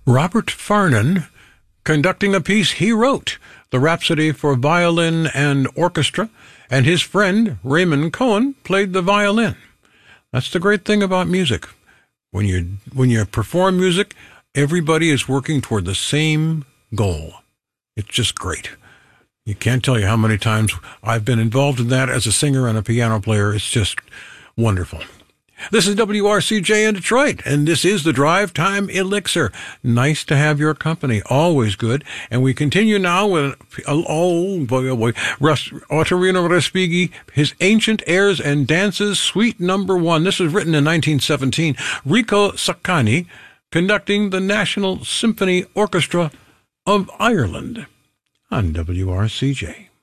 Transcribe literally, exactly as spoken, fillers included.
Robert Farnon conducting a piece he wrote, the Rhapsody for Violin and Orchestra, and his friend Raymond Cohen played the violin. That's the great thing about music. When you when you perform music, everybody is working toward the same goal. It's just great. You can't tell you how many times I've been involved in that as a singer and a piano player. It's just wonderful. This is W R C J in Detroit, and this is the Drive Time Elixir. Nice to have your company. Always good. And we continue now with, oh boy, oh boy, Ottorino Respighi, his Ancient Airs and Dances, Suite Number One. This was written in nineteen seventeen. Rico Saccani conducting the National Symphony Orchestra of Ireland on W R C J.